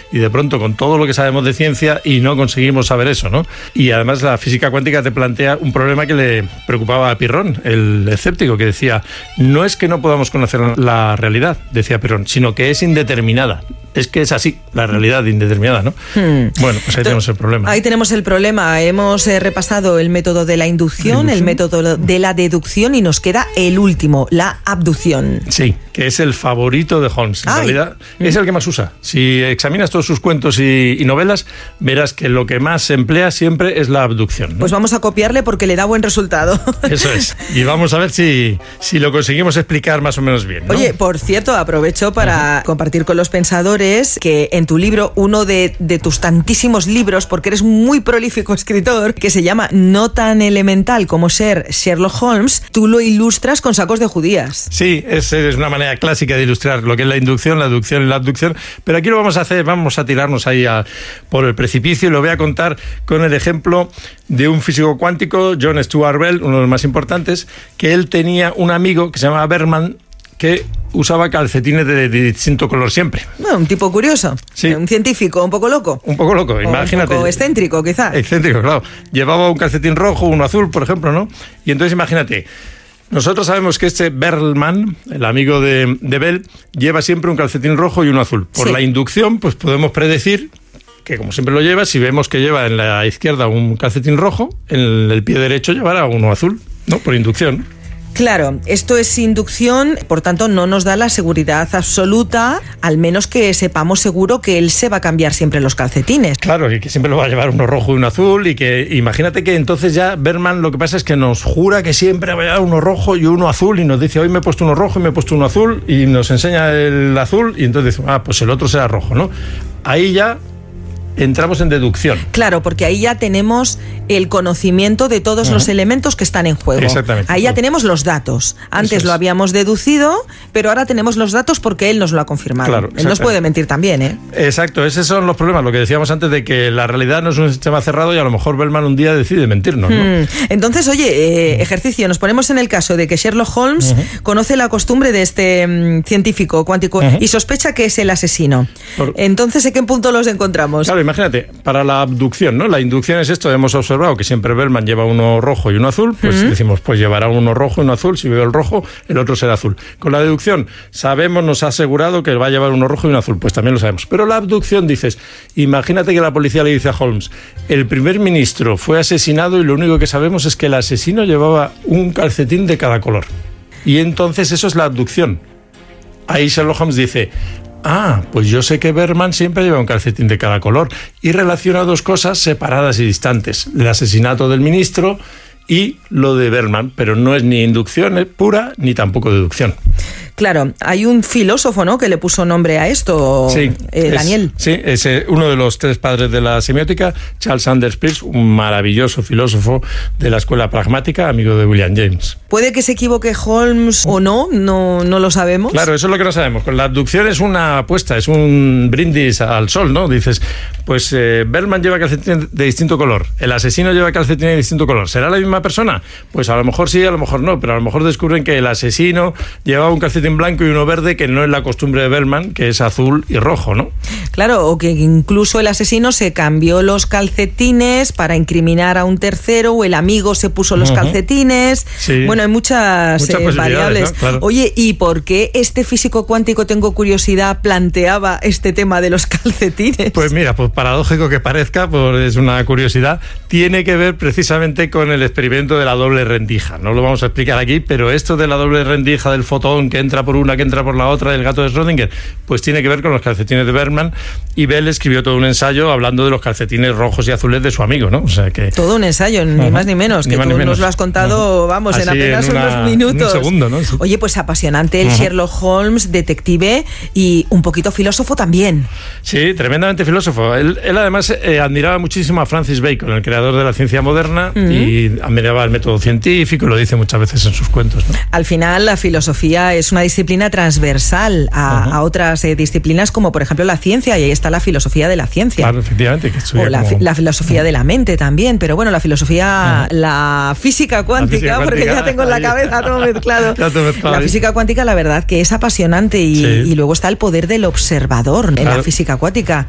y de pronto con todo lo que sabemos de ciencia y no conseguimos saber eso, ¿no? Y además la física cuántica te plantea un problema que le preocupaba a Pirrón, el escéptico, que decía, no es que no podamos conocer la realidad, decía Pirrón, sino que es indeterminada. Es que es así, la realidad indeterminada, ¿no? Bueno, pues ahí tenemos el problema. Ahí tenemos el problema. Hemos repasado el método de la inducción, el método de la deducción y nos queda el último, la abducción. Sí, que es el favorito de Holmes. En realidad es el que más usa. Si examinas todos sus cuentos y novelas, verás que lo que más se emplea siempre es la abducción, ¿no? Pues vamos a copiarle porque le da buen resultado. Eso es. Y vamos a ver si lo conseguimos explicar más o menos bien, ¿no? Oye, por cierto, aprovecho para compartir con los pensadores que en tu libro, uno de tus tantísimos libros, porque eres muy prolífico escritor, que se llama No tan elemental como ser Sherlock Holmes, tú lo ilustras con sacos de judías. Sí, es una manera clásica de ilustrar lo que es la inducción, la deducción y la abducción, pero aquí lo vamos a hacer, vamos a tirarnos ahí por el precipicio y lo voy a contar con el ejemplo de un físico cuántico, John Stuart Bell, uno de los más importantes, que él tenía un amigo que se llamaba Berman, que usaba calcetines de distinto color siempre. Bueno, un tipo curioso, sí. Un científico, un poco loco. Un poco loco, imagínate. Un poco excéntrico, quizá. Excéntrico, claro. Llevaba un calcetín rojo, uno azul, por ejemplo, ¿no? Y entonces imagínate, nosotros sabemos que este Berman, el amigo de Bell, lleva siempre un calcetín rojo y uno azul. Por la inducción, pues podemos predecir que como siempre lo lleva, si vemos que lleva en la izquierda un calcetín rojo, en el pie derecho llevará uno azul, ¿no? Por inducción. Claro, esto es inducción, por tanto no nos da la seguridad absoluta, al menos que sepamos seguro que él se va a cambiar siempre los calcetines. Claro, y que siempre lo va a llevar uno rojo y uno azul, y que imagínate que entonces ya Berman lo que pasa es que nos jura que siempre va a llevar uno rojo y uno azul, y nos dice, hoy me he puesto uno rojo y me he puesto uno azul, y nos enseña el azul, y entonces decimos, pues el otro será rojo, ¿no? Ahí ya entramos en deducción. Claro, porque ahí ya tenemos el conocimiento de todos los elementos que están en juego. Exactamente. Ahí ya tenemos los datos. Antes lo habíamos deducido, pero ahora tenemos los datos porque él nos lo ha confirmado. Claro, él nos puede mentir también, ¿eh? Exacto, esos son los problemas, lo que decíamos antes de que la realidad no es un sistema cerrado y a lo mejor Bellman un día decide mentirnos, ¿no? Entonces, oye, ejercicio, nos ponemos en el caso de que Sherlock Holmes conoce la costumbre de este científico cuántico y sospecha que es el asesino. Entonces, ¿en qué punto los encontramos? Claro, imagínate, para la abducción, ¿no? La inducción es esto, hemos observado que siempre Bellman lleva uno rojo y uno azul, pues decimos, pues llevará uno rojo y uno azul, si veo el rojo, el otro será azul. Con la deducción, sabemos, nos ha asegurado que va a llevar uno rojo y uno azul, pues también lo sabemos. Pero la abducción, dices, imagínate que la policía le dice a Holmes, el primer ministro fue asesinado y lo único que sabemos es que el asesino llevaba un calcetín de cada color. Y entonces eso es la abducción. Ahí Sherlock Holmes dice, pues yo sé que Berman siempre lleva un calcetín de cada color, y relaciona dos cosas separadas y distantes, el asesinato del ministro y lo de Berman, pero no es ni inducción pura ni tampoco deducción. Claro, hay un filósofo, ¿no?, que le puso nombre a esto, sí, Daniel. Es uno de los tres padres de la semiótica, Charles Sanders Peirce, un maravilloso filósofo de la escuela pragmática, amigo de William James. ¿Puede que se equivoque Holmes o no lo sabemos? Claro, eso es lo que no sabemos. Con la abducción es una apuesta, es un brindis al sol, ¿no? Dices, pues Berman lleva calcetín de distinto color, el asesino lleva calcetín de distinto color. ¿Será la misma persona? Pues a lo mejor sí, a lo mejor no, pero a lo mejor descubren que el asesino llevaba un calcetín blanco y uno verde, que no es la costumbre de Berman, que es azul y rojo, ¿no? Claro, o que incluso el asesino se cambió los calcetines para incriminar a un tercero, o el amigo se puso los calcetines. Sí. Bueno, hay muchas variables, ¿no? Claro. Oye, ¿y por qué este físico cuántico, tengo curiosidad, planteaba este tema de los calcetines? Pues mira, pues paradójico que parezca, pues es una curiosidad, tiene que ver precisamente con el experimento de la doble rendija. No lo vamos a explicar aquí, pero esto de la doble rendija del fotón que entra por una, que entra por la otra, del gato de Schrödinger, pues tiene que ver con los calcetines de Berman, y Bell escribió todo un ensayo hablando de los calcetines rojos y azules de su amigo, ¿no? O sea que... Todo un ensayo, ni más ni menos, que tú nos lo has contado, vamos, así, en apenas unos minutos. En un segundo, ¿no? Sí. Oye, pues apasionante el Sherlock Holmes, detective y un poquito filósofo también. Sí, tremendamente filósofo. Él además admiraba muchísimo a Francis Bacon, el creador de la ciencia moderna, y admiraba el método científico, lo dice muchas veces en sus cuentos, ¿no? Al final, la filosofía es una disciplina transversal a otras disciplinas, como por ejemplo la ciencia, y ahí está la filosofía de la ciencia. Claro, efectivamente. Que o la filosofía de la mente también, pero bueno, la filosofía, la física cuántica, porque ya tengo en la cabeza todo mezclado. La física cuántica, la verdad que es apasionante, y luego está el poder del observador en la física cuántica.